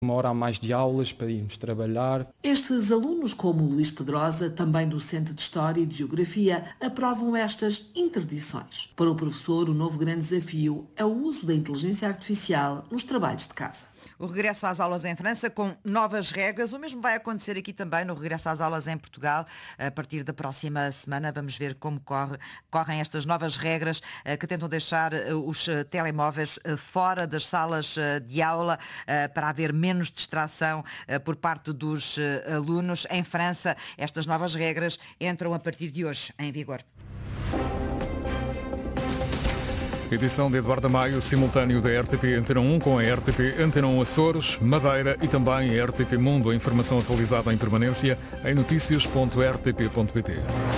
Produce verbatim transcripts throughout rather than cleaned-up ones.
uma hora a mais de aulas para irmos trabalhar. Estes alunos, como o Luís Pedrosa, também docente de História e de Geografia, aprovam estas interdições. Para o professor, o novo grande desafio é o uso da inteligência artificial nos trabalhos de casa. O regresso às aulas em França com novas regras. O mesmo vai acontecer aqui também no regresso às aulas em Portugal. A partir da próxima semana vamos ver como corre, correm estas novas regras que tentam deixar os telemóveis fora das salas de aula para haver menos distração por parte dos alunos. Em França, estas novas regras entram a partir de hoje em vigor. Edição de Eduardo Maio, simultâneo da R T P Antena um com a R T P Antena um Açores, Madeira e também a R T P Mundo. A informação atualizada em permanência em notícias ponto r t p ponto p t.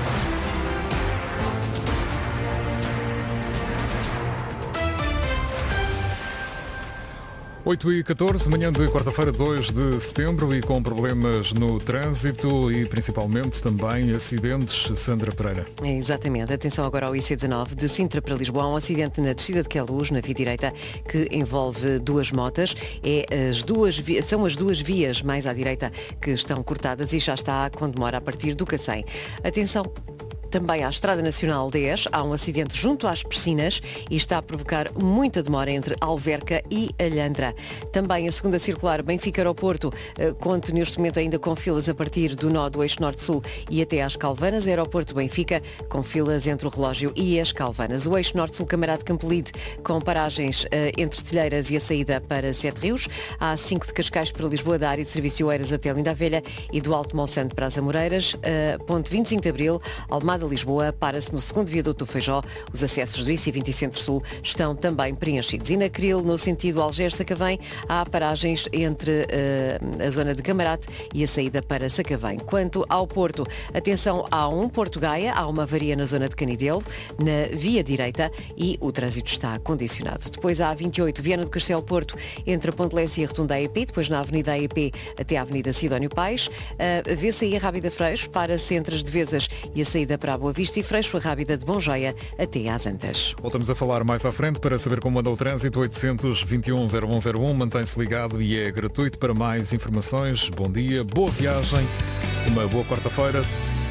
oito e catorze, manhã de quarta-feira, dois de setembro, e com problemas no trânsito e principalmente também acidentes. Sandra Pereira. É, exatamente. Atenção agora ao I C dezanove de Sintra para Lisboa. Um acidente na descida de Queluz, na via direita, que envolve duas motas. É as duas, são as duas vias mais à direita que estão cortadas e já está com demora a partir do Cacém. Atenção também à Estrada Nacional dez, há um acidente junto às piscinas e está a provocar muita demora entre Alverca e Alhandra. Também a segunda circular Benfica-Aeroporto conta neste momento ainda com filas a partir do nó do eixo norte-sul e até às Calvanas. Aeroporto-Benfica com filas entre o relógio e as Calvanas. O eixo norte-sul Camarade Campolide com paragens entre Telheiras e a saída para Sete Rios. Há cinco de Cascais para Lisboa, da área de serviço de Oeiras até Linda a Velha e do Alto Monsanto para as Amoreiras. Ponte vinte e cinco de Abril, Almada Lisboa, para-se no segundo viaduto do Feijó. Os acessos do I C vinte e Centro-Sul estão também preenchidos. E na Cril, no sentido Algés-Sacavém, há paragens entre uh, a zona de Camarate e a saída para Sacavém. Quanto ao Porto, atenção, há um Porto Gaia, há uma avaria na zona de Canidelo, na via direita, e o trânsito está condicionado. Depois há a vinte e oito, Viana do Castelo Porto, entre a Ponte Lessa e a Rotunda A E P, depois na Avenida A E P até a Avenida Sidónio Pais. Uh, Vê-se aí a Rábida Freixo, para-se entre as Devesas e a saída para a Boa Vista, e Freixo a Rábida de Bonjoia até às Antas. Voltamos a falar mais à frente para saber como anda o trânsito. Oitocentos e vinte e um, zero um zero um, mantém-se ligado e é gratuito. Para mais informações, bom dia, boa viagem, uma boa quarta-feira,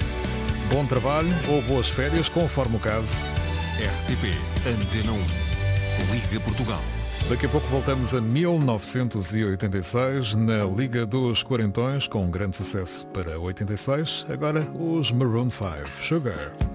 bom trabalho ou boas férias, conforme o caso. R T P Antena um, Liga Portugal. Daqui a pouco voltamos a mil novecentos e oitenta e seis na Liga dos Quarentões, com um grande sucesso para oitenta e seis. Agora os Maroon cinco, Sugar.